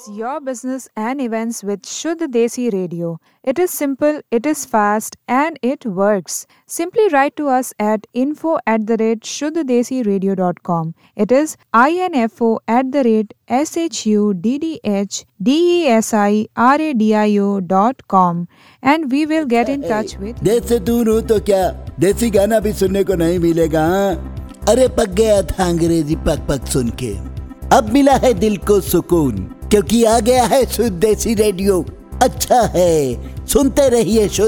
your business and events with Shuddh Desi Radio. It is simple, it is fast, and it works. Simply write to us at info@shuddhadesiradio.com. It is info@shuddhadesiradio.com, and we will get in touch with you. देश से दूर हूँ तो क्या देसी गाना भी सुनने को नहीं मिलेगा? हाँ? अरे पक गया था अंग्रेजी पक पक सुन के, अब मिला है दिल को सुकून, क्योंकि आ गया है शुद्ध देसी रेडियो। अच्छा है, सुनते रहिए शुद्ध